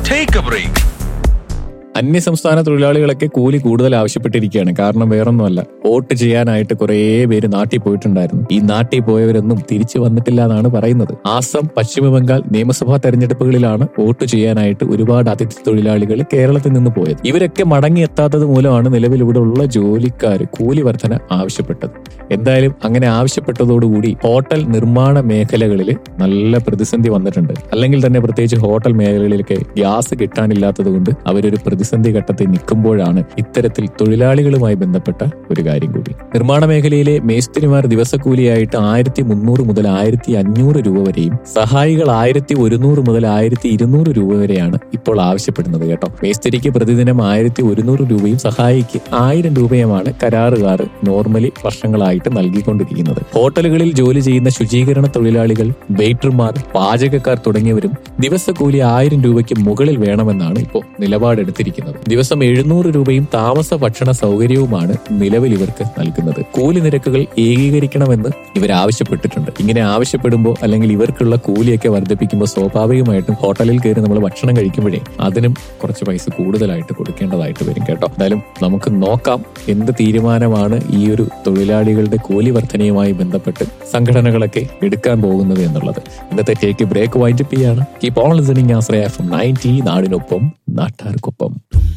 Take a break. അന്യസംസ്ഥാന തൊഴിലാളികളൊക്കെ കൂലി കൂടുതൽ ആവശ്യപ്പെട്ടിരിക്കുകയാണ്. കാരണം വേറൊന്നുമല്ല, വോട്ട് ചെയ്യാനായിട്ട് കുറേ പേര് നാട്ടിൽ പോയിട്ടുണ്ടായിരുന്നു. ഈ നാട്ടിൽ പോയവരൊന്നും തിരിച്ചു വന്നിട്ടില്ല എന്നാണ് പറയുന്നത്. ആസാം, പശ്ചിമ ബംഗാൾ നിയമസഭാ തെരഞ്ഞെടുപ്പുകളിലാണ് വോട്ട് ചെയ്യാനായിട്ട് ഒരുപാട് അതിഥി തൊഴിലാളികൾ കേരളത്തിൽ നിന്ന് പോയത്. ഇവരൊക്കെ മടങ്ങിയെത്താത്തത് മൂലമാണ് നിലവിൽ ഇവിടെ ഉള്ള ജോലിക്കാർ കൂലി വർധന ആവശ്യപ്പെട്ടത്. എന്തായാലും അങ്ങനെ ആവശ്യപ്പെട്ടതോടുകൂടി ഹോട്ടൽ നിർമ്മാണ മേഖലകളിൽ നല്ല പ്രതിസന്ധി വന്നിട്ടുണ്ട്. അല്ലെങ്കിൽ തന്നെ പ്രത്യേകിച്ച് ഹോട്ടൽ മേഖലകളിലൊക്കെ ഗ്യാസ് കിട്ടാനില്ലാത്തത് കൊണ്ട് അവരൊരു പ്രതിസന്ധി ഘട്ടത്തിൽ നിൽക്കുമ്പോഴാണ് ഇത്തരത്തിൽ തൊഴിലാളികളുമായി ബന്ധപ്പെട്ട ഒരു കാര്യം കൂടി. നിർമ്മാണ മേഖലയിലെ മേസ്തിരിമാർ ദിവസക്കൂലിയായിട്ട് 1300 മുതൽ 1500 രൂപ വരെയും സഹായികൾ 1100 മുതൽ 1200 രൂപ വരെയാണ് ഇപ്പോൾ ആവശ്യപ്പെടുന്നത് കേട്ടോ. മേസ്തിരിക്ക് പ്രതിദിനം 1100 രൂപയും സഹായിക്ക് 1000 രൂപയുമാണ് കരാറുകാർ നോർമലി വർഷങ്ങളായിട്ട് നൽകിക്കൊണ്ടിരിക്കുന്നത്. ഹോട്ടലുകളിൽ ജോലി ചെയ്യുന്ന ശുചീകരണ തൊഴിലാളികൾ, വെയിറ്റർമാർ, പാചകക്കാർ തുടങ്ങിയവരും ദിവസക്കൂലി 1000 രൂപയ്ക്ക് മുകളിൽ വേണമെന്നാണ് ഇപ്പോൾ നിലപാടെടുത്തിരിക്കുന്നത്. ദിവസം 700 രൂപയും താമസ ഭക്ഷണ സൗകര്യവുമാണ് നിലവിൽ ഇവർക്ക് നൽകുന്നത്. കൂലി നിരക്കുകൾ ഏകീകരിക്കണമെന്ന് ഇവർ ആവശ്യപ്പെട്ടിട്ടുണ്ട്. ഇങ്ങനെ ആവശ്യപ്പെടുമ്പോൾ അല്ലെങ്കിൽ ഇവർക്കുള്ള കൂലിയൊക്കെ വർദ്ധിപ്പിക്കുമ്പോൾ സ്വാഭാവികമായിട്ടും ഹോട്ടലിൽ കയറി നമ്മൾ ഭക്ഷണം കഴിക്കുമ്പോഴേ അതിനും കുറച്ച് പൈസ കൂടുതലായിട്ട് കൊടുക്കേണ്ടതായിട്ട് വരും കേട്ടോ. എന്തായാലും നമുക്ക് നോക്കാം എന്ത് തീരുമാനമാണ് ഈ ഒരു തൊഴിലാളികളുടെ കൂലി വർധനയുമായി ബന്ധപ്പെട്ട് സംഘടനകളൊക്കെ എടുക്കാൻ പോകുന്നത് എന്നുള്ളത്. ഇന്നത്തെ ടേക്ക് ബ്രേക്ക് വൈൻഡപ്പ് ചെയ്യാണ്. Keep on listening Ashraya FM 90 നാടിനൊപ്പം നാട്ടാർക്കൊപ്പം.